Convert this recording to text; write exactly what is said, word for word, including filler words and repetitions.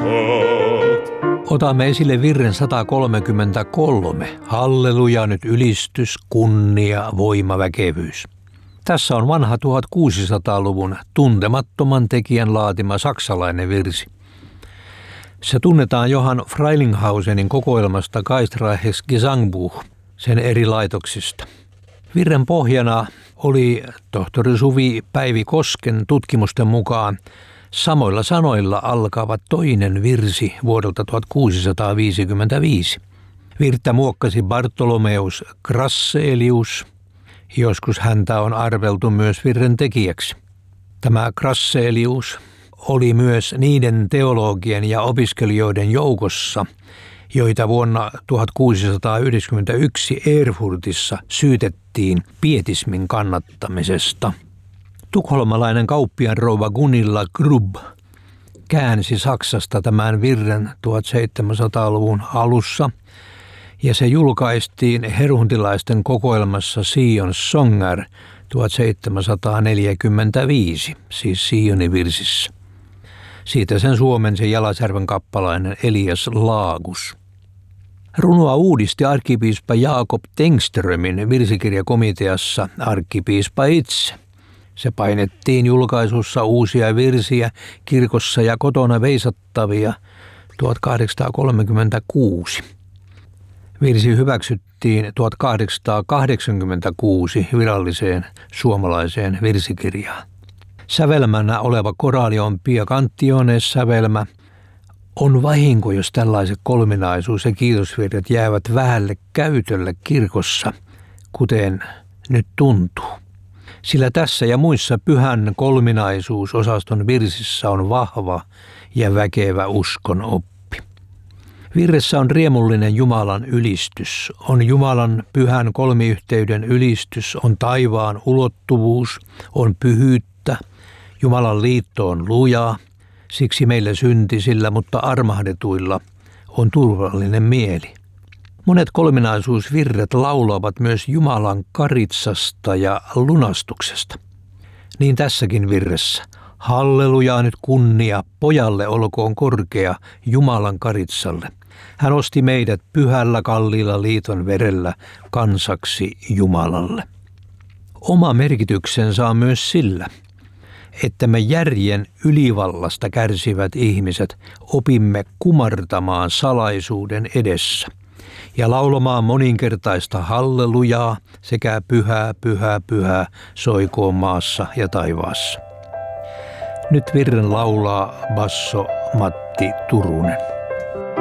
Otamme esille virren sata kolmekymmentäkolme. Halleluja, nyt ylistys, kunnia, voima, väkevyys. Tässä on vanha tuhatkuusisataaluvun tuntemattoman tekijän laatima saksalainen virsi. Se tunnetaan Johann Frelinghausenin kokoelmasta Geistreiches Gesangbuch, sen eri laitoksista. Virren pohjana oli tohtori Suvi Päivi Kosken tutkimusten mukaan samoilla sanoilla alkaava toinen virsi vuodelta tuhatkuusisataaviisikymmentäviisi. Virttä muokkasi Bartholomeus Grasselius. Joskus häntä on arveltu myös virren tekijäksi. Tämä Grasselius oli myös niiden teologien ja opiskelijoiden joukossa, joita vuonna tuhatkuusisataayhdeksänkymmentäyksi Erfurtissa syytettiin pietismin kannattamisesta. Tukholmalainen kauppiaan rouva Gunilla Grubb käänsi Saksasta tämän virren tuhatseitsemänsataaluvun alussa ja se julkaistiin heruntilaisten kokoelmassa Sions Songer tuhatseitsemänsataaneljäkymmentäviisi, siis Sionin virsissä. Siitä sen suomensi Jalasjärven kappalainen Elias Laagus. Runoa uudisti arkkipiispa Jakob Tengströmin virsikirjakomiteassa arkkipiispa itse. Se painettiin julkaisussa uusia virsiä kirkossa ja kotona veisattavia tuhatkahdeksansataakolmekymmentäkuusi. Virsi hyväksyttiin tuhatkahdeksansataakahdeksankymmentäkuusi viralliseen suomalaiseen virsikirjaan. Sävelmänä oleva Coralion Pia Cantiones sävelmä on vahinko, jos tällaiset kolminaisuus- ja kiitosvirret jäävät vähälle käytölle kirkossa, kuten nyt tuntuu. Sillä tässä ja muissa pyhän kolminaisuusosaston virsissä on vahva ja väkevä uskon oppi. Virressä on riemullinen Jumalan ylistys, on Jumalan pyhän kolmiyhteyden ylistys, on taivaan ulottuvuus, on pyhyyttä, Jumalan liitto on lujaa, siksi meillä syntisillä, mutta armahdetuilla on turvallinen mieli. Monet kolminaisuusvirret laulavat myös Jumalan karitsasta ja lunastuksesta. Niin tässäkin virressä. Hallelujaa nyt kunnia, pojalle olkoon korkea Jumalan karitsalle. Hän osti meidät pyhällä kalliilla liiton verellä kansaksi Jumalalle. Oma merkityksensä on myös sillä, että me järjen ylivallasta kärsivät ihmiset opimme kumartamaan salaisuuden edessä ja laulamaan moninkertaista hallelujaa sekä pyhää, pyhää, pyhää soikoon maassa ja taivaassa. Nyt virren laulaa basso Matti Turunen.